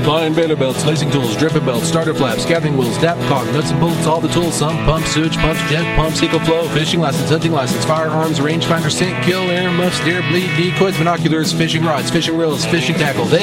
Line baler belts, lacing tools, dripping belts, starter flaps, gathering wheels, dap caulk, nuts and bolts, all the tools, sump, pumps, sewage pumps, jet pumps, EcoFlow, fishing license, hunting license, firearms, rangefinder, scent, kill, air muffs, deer bleed, decoys, binoculars, fishing rods, fishing reels, fishing tackle.